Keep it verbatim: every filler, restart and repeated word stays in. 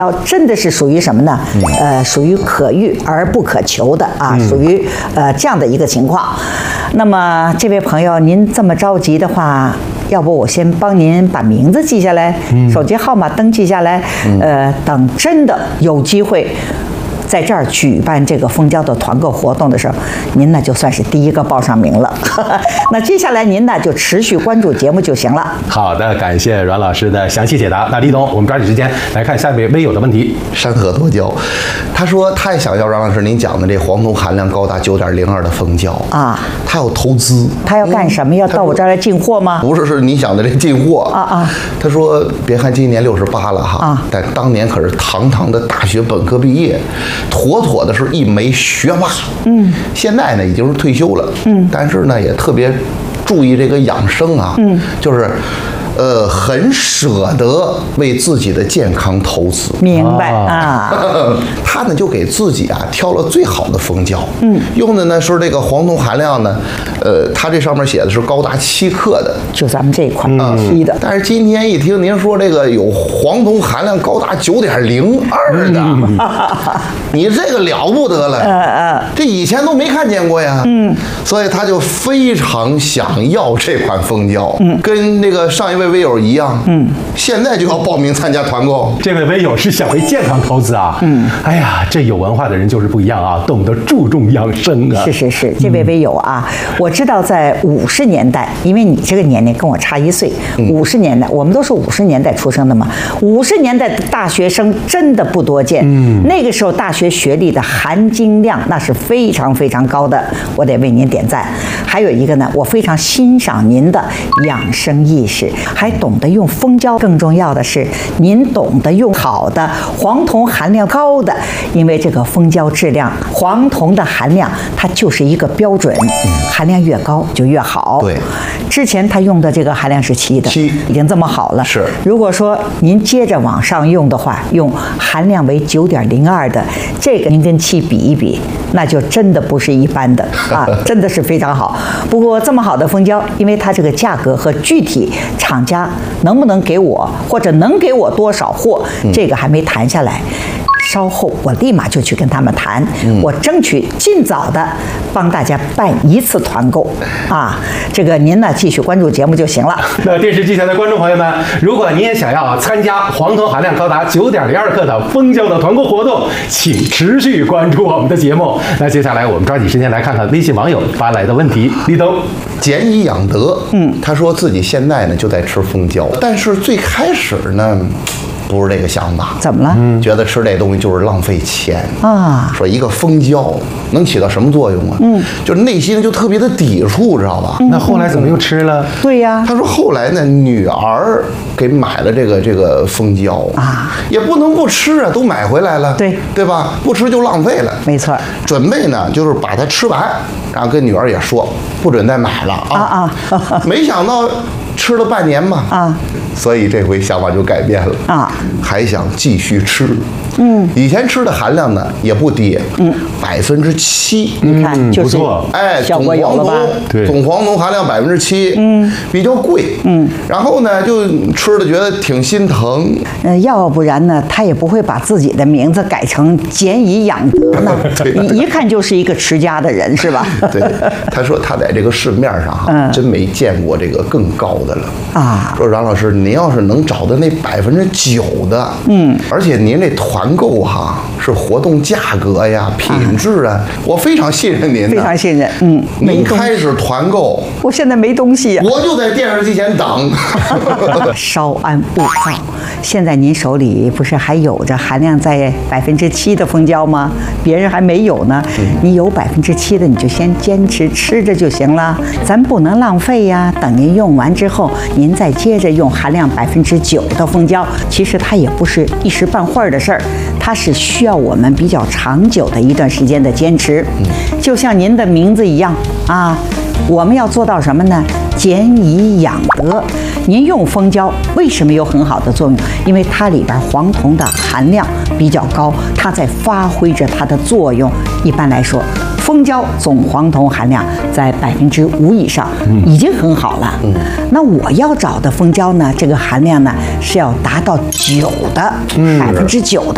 哦，真的是属于什么呢？呃，属于可遇而不可求的啊，属于呃这样的一个情况。那么这位朋友，您这么着急的话，要不我先帮您把名字记下来，手机号码登记下来，呃，等真的有机会在这儿举办这个蜂胶的团购活动的时候，您呢就算是第一个报上名了。那接下来您呢就持续关注节目就行了。 好的，感谢阮老师的详细解答。那李董，我们抓紧时间来看下一位微友的问题。 山河多胶，他说他也想要阮老师您讲的这黄酮含量高达九点零二的蜂胶啊， 他要投资， 他要干什么？嗯、要到我这儿来进货吗？ 不是，是你想的这进货啊啊。 他说，别看今年六十八了哈，啊，但当年可是堂堂的大学本科毕业。妥妥的是一枚学霸，嗯，现在呢已经是退休了，嗯，但是呢也特别注意这个养生啊，嗯，就是，呃，很舍得为自己的健康投资， 明白啊？ 他呢就给自己啊挑了最好的蜂胶，嗯，用的呢是这个黄酮含量呢，呃，他这上面写的是高达七克的， 就咱们这一款批的。 但是今天一听您说这个有黄酮含量高达九点零二的，嗯、你这个了不得了，呃呃，这以前都没看见过呀，嗯，所以他就非常想要这款蜂胶，嗯，跟那个上一位微友一样，嗯，现在就要报名参加团购。 这位微友是想为健康投资啊，嗯，哎呀，这有文化的人就是不一样啊，懂得注重养生啊。 是是是，这位微友啊，嗯、我知道在五十年代，因为你这个年龄跟我差一岁，五十、嗯、年代我们都是五十年代出生的嘛，五十年代的大学生真的不多见，嗯，那个时候大学学历的含金量那是非常非常高的，我得为您点赞。还有一个呢，我非常欣赏您的养生意识，还懂得用蜂胶，更重要的是您懂得用好的黄酮含量高的，因为这个蜂胶质量黄酮的含量它就是一个标准，含量越高就越好。 对， 之前他用的这个含量是七的， 七已经这么好了。 是， 如果说您接着往上用的话，用含量为九点零二的，这个您跟七比一比，那就真的不是一般的啊，真的是非常好。不过这么好的蜂胶，因为它这个价格和具体厂家能不能给我，或者能给我多少货，这个还没谈下来。稍后我立马就去跟他们谈，嗯、我争取尽早的帮大家办一次团购啊！这个您呢继续关注节目就行了。 那电视机前的观众朋友们，如果您也想要参加黄酮含量高达九点零二克的蜂胶的团购活动，请持续关注我们的节目。那接下来我们抓紧时间来看看微信网友发来的问题。立冬俭以养德，嗯，他说自己现在呢就在吃蜂胶，但是最开始呢。不是这个想法， 怎么了？ 嗯，觉得吃这东西就是浪费钱啊。 说一个蜂胶能起到什么作用啊？嗯，就是内心就特别的抵触，知道吧？ 嗯、那后来怎么又吃了？ 对呀， 他说后来呢，女儿给买了这个这个蜂胶啊，也不能不吃啊，都买回来了， 对对吧？不吃就浪费了， 没错。 准备呢就是把它吃完，然后跟女儿也说不准再买了啊啊！啊没想到吃了半年嘛啊。所以这回想法就改变了啊，还想继续吃。嗯，以前吃的含量呢也不低，嗯，百分之七， 你看就是， 哎， 效果有了吧？ 对，总黄酮含量百分之七，嗯，比较贵，嗯，然后呢就吃的觉得挺心疼。 呃，要不然呢，他也不会把自己的名字改成俭以养德呢。一一看就是一个持家的人，是吧？ 对，他说他在这个市面上哈，嗯、真没见过这个更高的了啊。说阮老师，您要是能找到那百分之九的，嗯，而且您这团购哈是活动价格呀、品质啊，我非常信任您的， 非常信任。嗯， 您开始团购， 我现在没东西呀， 我就在电视机前等。 稍安勿躁，现在您手里不是还有着含量在百分之七的蜂胶吗？别人还没有呢，嗯、你有百分之七的，你就先坚持吃着就行了，咱不能浪费呀。等您用完之后，您再接着用含量百分之九的蜂胶，其实它也不是一时半会儿的事儿，它是需要我们比较长久的一段时间的坚持。就像您的名字一样啊，我们要做到什么呢？俭以养德。您用蜂胶为什么有很好的作用？因为它里边黄酮的含量比较高，它在发挥着它的作用。一般来说，蜂胶总黄酮含量在百分之五以上，已经很好了。嗯，那我要找的蜂胶呢，这个含量呢是要达到九的，百分之九的。